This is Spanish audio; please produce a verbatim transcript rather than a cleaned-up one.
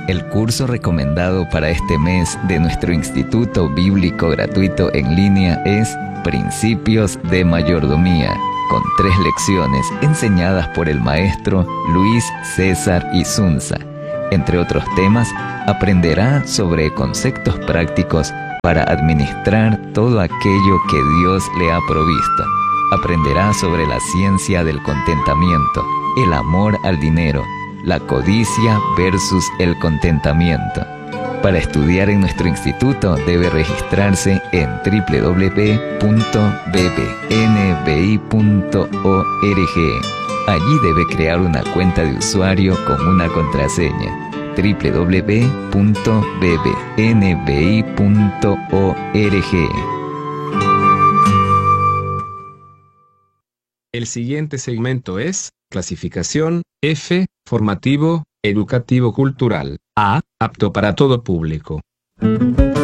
El curso recomendado para este mes de nuestro Instituto Bíblico Gratuito en línea es Principios de Mayordomía, con tres lecciones enseñadas por el maestro Luis César Isunza. Entre otros temas, aprenderá sobre conceptos prácticos para administrar todo aquello que Dios le ha provisto. Aprenderá sobre la ciencia del contentamiento, el amor al dinero, la codicia versus el contentamiento. Para estudiar en nuestro instituto debe registrarse en doble u doble u doble u punto b b n b i punto org. Allí debe crear una cuenta de usuario con una contraseña. doble u doble u doble u punto b b n b i punto org. El siguiente segmento es clasificación F, formativo, educativo cultural. A, apto para todo público.